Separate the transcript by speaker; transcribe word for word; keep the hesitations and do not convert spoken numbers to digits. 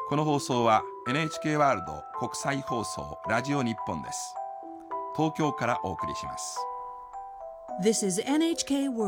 Speaker 1: この放送は エヌエイチケー ワールド国際放送ラジオ日本です。東京からお送りします。
Speaker 2: This is エヌエイチケー